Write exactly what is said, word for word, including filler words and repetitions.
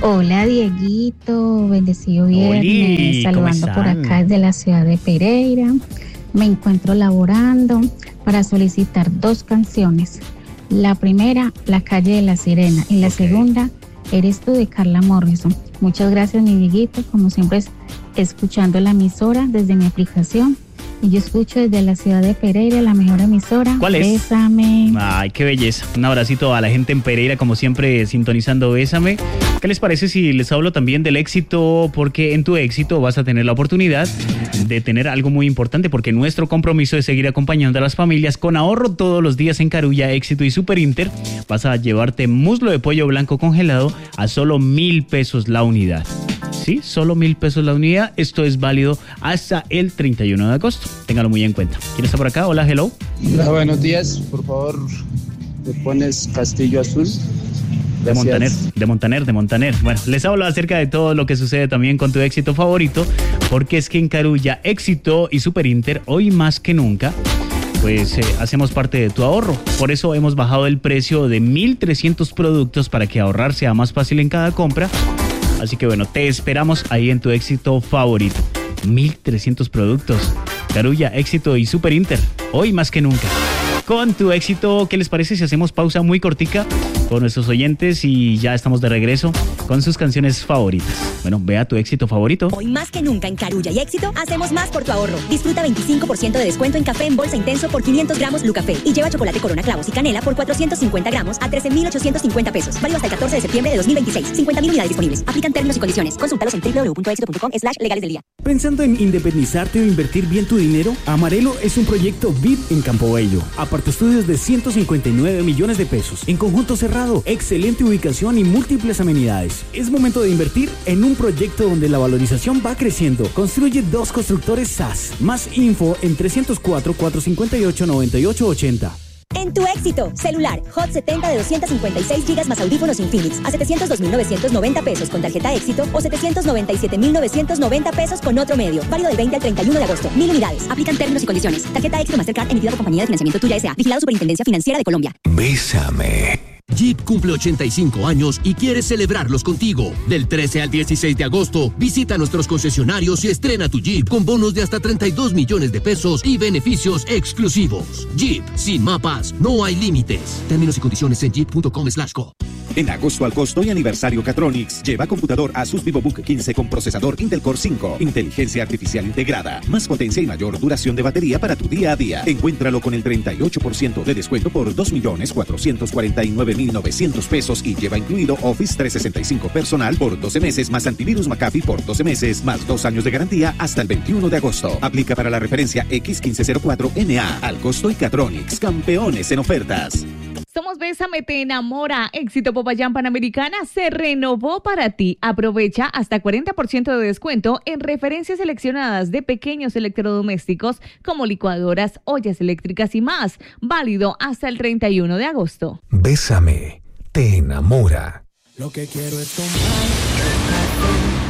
Hola Dieguito, bendecido viernes, Oli, saludando por acá desde la ciudad de Pereira. Me encuentro laborando para solicitar dos canciones. La primera, La calle de la sirena, y la okay. segunda, Eres tú, de Carla Morrison. Muchas gracias, mi Dieguito, como siempre es, escuchando la emisora desde mi aplicación. Y yo escucho desde la ciudad de Pereira, la mejor emisora. ¿Cuál es? Bésame. Ay, qué belleza. Un abracito a la gente en Pereira, como siempre, sintonizando Bésame. ¿Qué les parece si les hablo también del éxito? Porque en tu éxito vas a tener la oportunidad de tener algo muy importante, porque nuestro compromiso es seguir acompañando a las familias con ahorro todos los días en Carulla, Éxito y Super Inter. Vas a llevarte muslo de pollo blanco congelado a solo mil pesos la unidad. Sí, solo mil pesos la unidad. Esto es válido hasta el treinta y uno de agosto. Téngalo muy en cuenta. ¿Quién está por acá? Hola, hello. Hola, buenos días. Por favor, me pones Castillo Azul. Gracias. De Montaner, de Montaner, de Montaner. Bueno, les hablo acerca de todo lo que sucede también con tu éxito favorito, porque es que en Carulla, Éxito y Super Inter, hoy más que nunca, pues eh, hacemos parte de tu ahorro. Por eso hemos bajado el precio de mil trescientos productos para que ahorrar sea más fácil en cada compra. Así que bueno, te esperamos ahí en tu éxito favorito. mil trescientos productos. Carulla, Éxito y Super Inter. Hoy más que nunca. Con tu éxito, ¿qué les parece si hacemos pausa muy cortica con nuestros oyentes y ya estamos de regreso con sus canciones favoritas? Bueno, vea tu éxito favorito. Hoy más que nunca en Carulla y Éxito hacemos más por tu ahorro. Disfruta veinticinco por ciento de descuento en café en bolsa intenso por quinientos gramos Lucafé y lleva chocolate Corona Clavos y Canela por cuatrocientos cincuenta gramos a trece mil ochocientos cincuenta pesos. Válido hasta el catorce de septiembre de dos mil veintiséis. cincuenta mil unidades disponibles. Aplican términos y condiciones. Consúltalos en doble u doble u doble u punto éxito punto com slash legales del día. ¿Pensando en independizarte o invertir bien tu dinero? Amarelo es un proyecto V I P en Campo Bello. Aparte estudios de ciento cincuenta y nueve millones de pesos. En conjunto cerrado, excelente ubicación y múltiples amenidades. Es momento de invertir en un proyecto donde la valorización va creciendo. Construye dos constructores S A S. Más info en trescientos cuatro, cuatrocientos cincuenta y ocho, noventa y ocho ochenta. En tu éxito, celular Hot setenta de doscientos cincuenta y seis gigas más audífonos Infinix a setecientos dos mil novecientos noventa pesos con tarjeta Éxito o setecientos noventa y siete mil novecientos noventa pesos con otro medio. Válido del veinte al treinta y uno de agosto. Mil unidades. Aplican términos y condiciones. Tarjeta Éxito Mastercard emitida por Compañía de Financiamiento Tuya S A. Vigilado Superintendencia Financiera de Colombia. Bésame. Jeep cumple ochenta y cinco años y quiere celebrarlos contigo. Del trece al dieciséis de agosto, visita nuestros concesionarios y estrena tu Jeep con bonos de hasta treinta y dos millones de pesos y beneficios exclusivos. Jeep, sin mapas, no hay límites. Términos y condiciones en jeep punto com slash co. En agosto al costo y aniversario Catronics, lleva computador Asus VivoBook quince con procesador Intel Core cinco, inteligencia artificial integrada, más potencia y mayor duración de batería para tu día a día. Encuéntralo con el treinta y ocho por ciento de descuento por dos millones cuatrocientos cuarenta y nueve mil novecientos pesos y lleva incluido Office trescientos sesenta y cinco personal por doce meses más antivirus McAfee por doce meses más dos años de garantía hasta el veintiuno de agosto. Aplica para la referencia X quince cero cuatro N A al costo y Catronics, campeones en ofertas. Somos Bésame, te enamora. Éxito Popayán Panamericana se renovó para ti. Aprovecha hasta cuarenta por ciento de descuento en referencias seleccionadas de pequeños electrodomésticos como licuadoras, ollas eléctricas y más. Válido hasta el treinta y uno de agosto. Bésame, te enamora. Lo que quiero es tomar